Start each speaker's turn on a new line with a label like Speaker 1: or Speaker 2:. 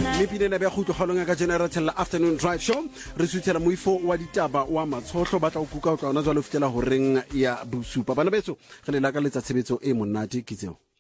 Speaker 1: mme pinela be go tlogolong ka General Afternoon Drive Show re suthela moifo wa ditaba wa matshotlo ba tla go kuka o tla ona jwa le fitela ho reng ya bosupa bana betso re le la ka letsa tshebetso e monate ke tseo